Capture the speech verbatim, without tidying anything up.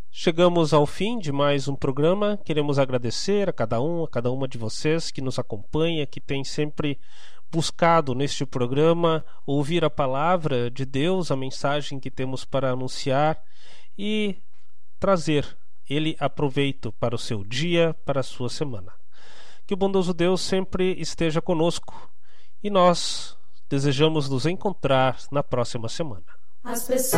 Chegamos ao fim de mais um programa. Queremos agradecer a cada um, a cada uma de vocês que nos acompanha, que tem sempre buscado neste programa ouvir a palavra de Deus, a mensagem que temos para anunciar e trazer ele a proveito para o seu dia, para a sua semana. Que o bondoso Deus sempre esteja conosco e nós desejamos nos encontrar na próxima semana. As pessoas